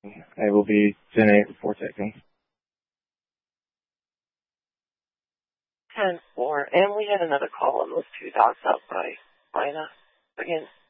I will be 10-8 report taking. 10-4. And we had another call on those two dogs out by Lina. Again,